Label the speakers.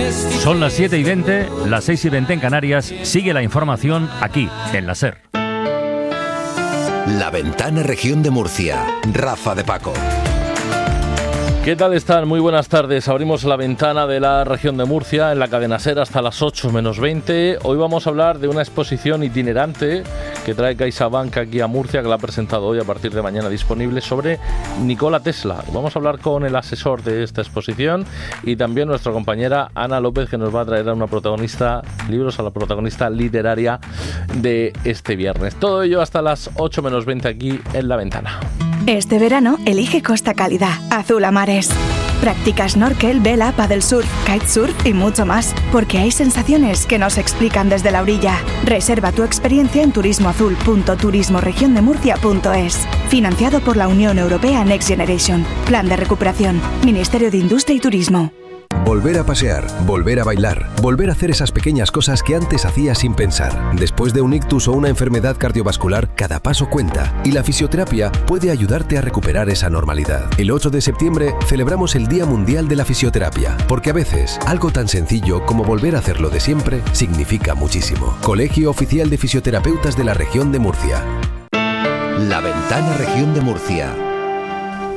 Speaker 1: Son las 7:20, las 6:20 en Canarias. Sigue la información aquí, en la SER.
Speaker 2: La Ventana Región de Murcia. Rafa de Paco.
Speaker 3: ¿Qué tal están? Muy buenas tardes. Abrimos la ventana de la región de Murcia en la cadena SER hasta las 8 menos 20. Hoy vamos a hablar de una exposición itinerante que trae CaixaBank aquí a Murcia, que la ha presentado hoy a partir de mañana disponible, sobre Nikola Tesla. Vamos a hablar con el asesor de esta exposición y también nuestra compañera Ana López, que nos va a traer a una protagonista, libros a la protagonista literaria de este viernes. Todo ello hasta las 8 menos 20 aquí en la ventana.
Speaker 4: Este verano elige Costa Cálida, azul a mares. Practica snorkel, vela, paddle surf, kitesurf y mucho más, porque hay sensaciones que no se explican desde la orilla. Reserva tu experiencia en turismoazul.turismoregiondemurcia.es. Financiado por la Unión Europea Next Generation. Plan de recuperación. Ministerio de Industria y Turismo.
Speaker 5: Volver a pasear, volver a bailar, volver a hacer esas pequeñas cosas que antes hacías sin pensar. Después de un ictus o una enfermedad cardiovascular, cada paso cuenta y la fisioterapia puede ayudarte a recuperar esa normalidad. El 8 de septiembre celebramos el Día Mundial de la Fisioterapia, porque a veces algo tan sencillo como volver a hacerlo de siempre significa muchísimo. Colegio Oficial de Fisioterapeutas de la Región de Murcia.
Speaker 2: La Ventana Región de Murcia.